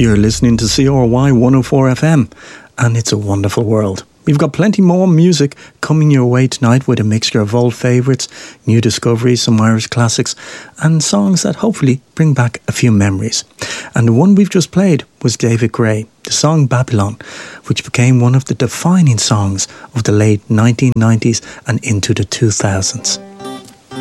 You're listening to CRY 104 FM, and it's a wonderful world. We've got plenty more music coming your way tonight with a mixture of old favourites, new discoveries, some Irish classics, and songs that hopefully bring back a few memories. And the one we've just played was David Gray, the song Babylon, which became one of the defining songs of the late 1990s and into the 2000s.